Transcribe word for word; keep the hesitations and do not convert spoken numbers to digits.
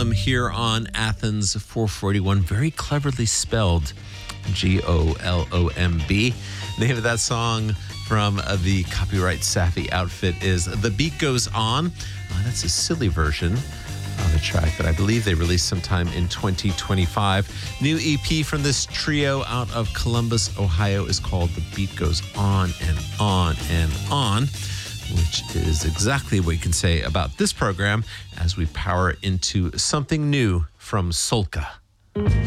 Golomb here on Athens four forty-one, very cleverly spelled G O L O M B. The name of that song from uh, the Copyright Safi outfit is The Beat Goes On. Uh, that's a silly version of a track that I believe they released sometime in twenty twenty-five. New E P from this trio out of Columbus, Ohio is called The Beat Goes On and On and On, which is exactly what you can say about this program as we power into something new from Solka.